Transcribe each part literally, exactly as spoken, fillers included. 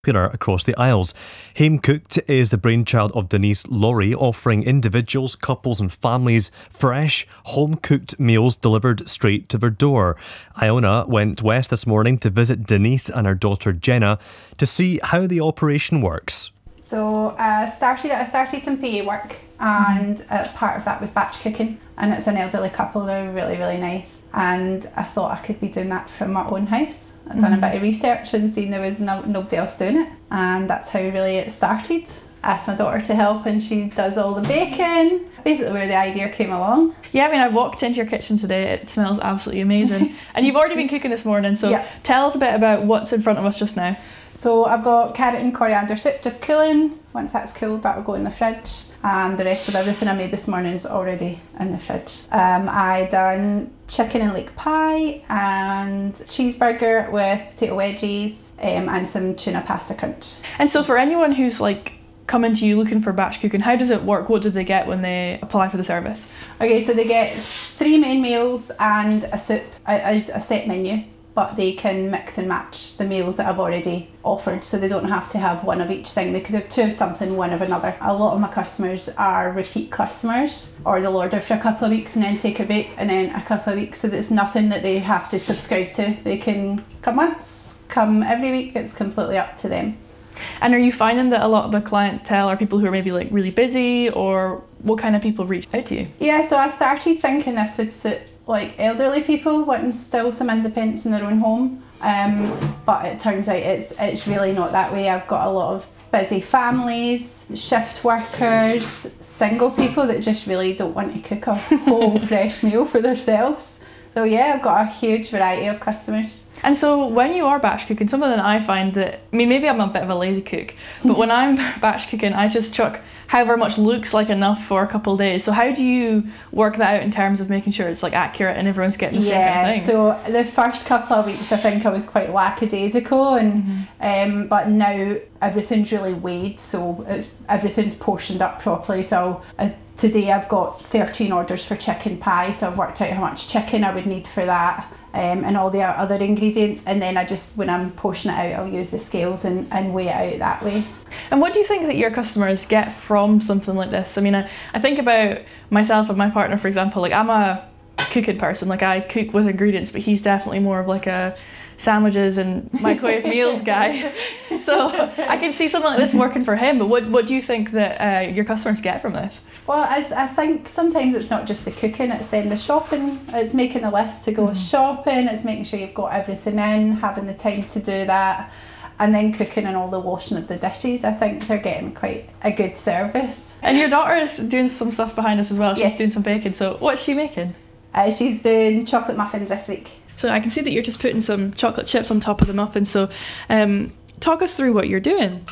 popular across the aisles. Hame Cooked is the brainchild of Denise Laurie, offering individuals, couples and families fresh, home-cooked meals delivered straight to their door. Iona went west this morning to visit Denise and her daughter Jenna to see how the operation works. So uh, started, I started some P A work, and uh, part of that was batch cooking, and it's an elderly couple. They're really really nice, and I thought I could be doing that from my own house. I'd done mm-hmm. a bit of research and seen there was no, nobody else doing it, and that's how really it started. I asked my daughter to help, and she does all the baking. Basically where the idea came along. Yeah, I mean, I walked into your kitchen today. It smells absolutely amazing. And you've already been cooking this morning, so yeah. Tell us a bit about what's in front of us just now. So I've got carrot and coriander soup just cooling. Once that's cooled, that'll go in the fridge. And the rest of everything I made this morning is already in the fridge. Um, I done chicken and leek pie and cheeseburger with potato wedges um, and some tuna pasta crunch. And so for anyone who's like coming to you looking for batch cooking, how does it work? What do they get when they apply for the service? Okay, so they get three main meals and a soup, a, a set menu, but they can mix and match the meals that I've already offered, so they don't have to have one of each thing. They could have two of something, one of another. A lot of my customers are repeat customers, or they'll order for a couple of weeks and then take a break and then a couple of weeks, so there's nothing that they have to subscribe to. They can come once, come every week, it's completely up to them. And are you finding that a lot of the clientele are people who are maybe like really busy, or what kind of people reach out to you? Yeah, so I started thinking this would suit like elderly people wanting still some independence in their own home, um, but it turns out it's it's really not that way. I've got a lot of busy families, shift workers, single people that just really don't want to cook a whole fresh meal for themselves. So yeah, I've got a huge variety of customers. And so when you are batch cooking, something that I find that, I mean, maybe I'm a bit of a lazy cook, but when I'm batch cooking, I just chuck however much looks like enough for a couple of days. So how do you work that out in terms of making sure it's like accurate and everyone's getting the yeah, same kind of thing? So the first couple of weeks I think I was quite lackadaisical, and mm-hmm. um, but now everything's really weighed, so it's everything's portioned up properly. So uh, today I've got thirteen orders for chicken pie, so I've worked out how much chicken I would need for that. Um, and all the other ingredients, and then I just, when I'm portioning it out, I'll use the scales and, and weigh it out that way. And what do you think that your customers get from something like this? I mean, I, I think about myself and my partner, for example. Like, I'm a cooking person, like I cook with ingredients, but he's definitely more of like a sandwiches and microwave meals guy. So I can see something like this working for him, but what, what do you think that uh, your customers get from this? Well, as I think sometimes it's not just the cooking, it's then the shopping. It's making the list to go mm. shopping, it's making sure you've got everything in, having the time to do that, and then cooking and all the washing of the dishes. I think they're getting quite a good service. And your daughter is doing some stuff behind us as well. She's yes. doing some baking. So what's she making? Uh, she's doing chocolate muffins this week. So I can see that you're just putting some chocolate chips on top of the muffins. So um, talk us through what you're doing.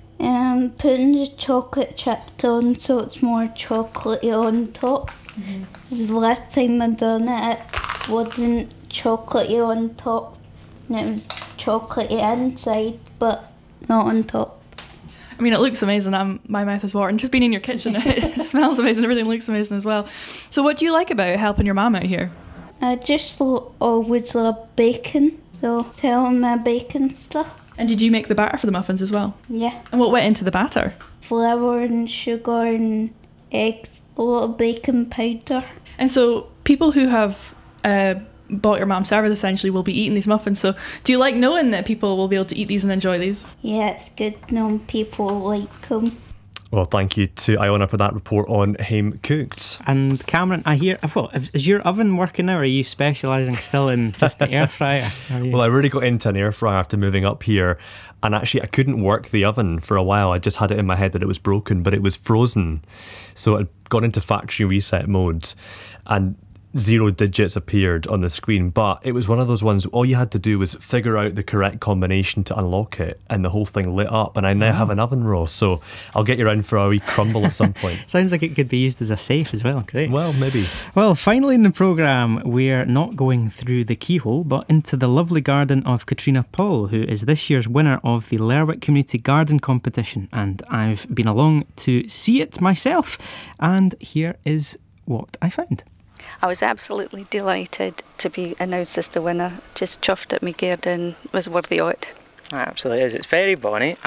Um, putting the chocolate chips on so it's more chocolatey on top. Mm-hmm. The last time I done it, it wasn't chocolatey on top, and it was chocolatey inside, but not on top. I mean, it looks amazing. I'm, my mouth is watering. Just being in your kitchen, it smells amazing. Everything looks amazing as well. So what do you like about helping your mum out here? I just lo- always love baking, so telling my baking stuff. And did you make the batter for the muffins as well? Yeah. And what went into the batter? Flour and sugar and eggs, a lot of baking powder. And so people who have uh, bought your mum's service essentially will be eating these muffins. So do you like knowing that people will be able to eat these and enjoy these? Yeah, it's good knowing people like them. Well, thank you to Iona for that report on Hame Cooked. And Cameron, I hear, well, is your oven working now, or are you specialising still in just the air fryer? Well, I really got into an air fryer after moving up here, and actually I couldn't work the oven for a while. I just had it in my head that it was broken, but it was frozen. So it got into factory reset mode, and zero digits appeared on the screen, but it was one of those ones, all you had to do was figure out the correct combination to unlock it, and the whole thing lit up, and I now have an oven roast, so I'll get you around for a wee crumble at some point. Sounds like it could be used as a safe as well. Great. Well, maybe. Well, finally in the programme, we're not going through the keyhole, but into the lovely garden of Katrina Paul, who is this year's winner of the Lerwick Community Garden Competition, and I've been along to see it myself, and here is what I found. I was absolutely delighted to be announced as the winner. Just chuffed that my garden was worthy of it. It absolutely is. It's very bonny.